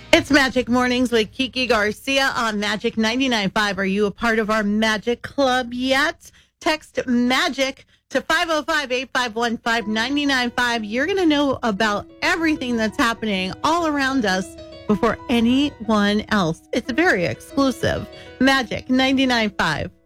It's Magic Mornings with Kiki Garcia on Magic 99.5. Are you a part of our Magic Club yet? Text MAGIC to 505-851-5995. You're going to know about everything that's happening all around us before anyone else. It's very exclusive. Magic 99.5.